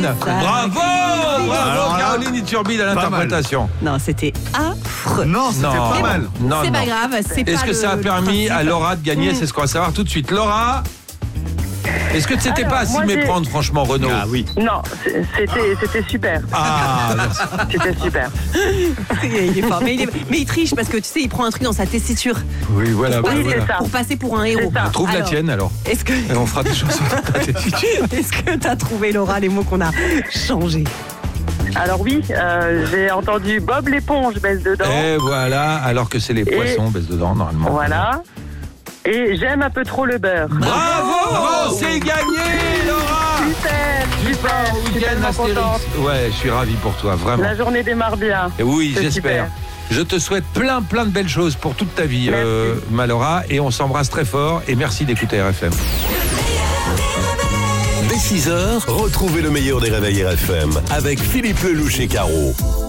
ça. Bravo, Alors là, Caroline Iturbide à l'interprétation. Non, c'était affreux. Non, c'était Non. pas mal. Non, C'est non. pas grave, c'est pas Est-ce que ça a le permis à principe. Laura de gagner? C'est ce qu'on va savoir tout de suite. Laura, est-ce que c'était Alors, pas à s'y moi, j'ai- méprendre, franchement, Renaud? Ah oui. Non, c'était super. Ah, merci. C'était super. Il est fort. Mais il triche parce que tu sais, il prend un truc dans sa tessiture Oui, voilà. Oui, voilà. c'est ça. pour passer pour un héros. C'est ça. Trouve la Alors, tienne alors. Est-ce que Et on fera des chansons dans ta tessiture. est-ce que t'as trouvé, Laura, les mots qu'on a changés? Alors oui, j'ai entendu Bob l'éponge baisse dedans. Et voilà, alors que c'est les poissons, baisse dedans, normalement. Voilà. Et j'aime un peu trop le beurre. Bravo, c'est gagné, Laura. Super, super. Je suis Week-end tellement Astérix. contente. Ouais, je suis ravi pour toi, vraiment. La journée démarre bien. Et oui, C'est j'espère. super. Je te souhaite plein de belles choses pour toute ta vie, Merci. ma Laura, et on s'embrasse très fort. Et merci d'écouter RFM. Dès 6h, retrouvez le meilleur des réveils RFM avec Philippe Lelouch et Caro.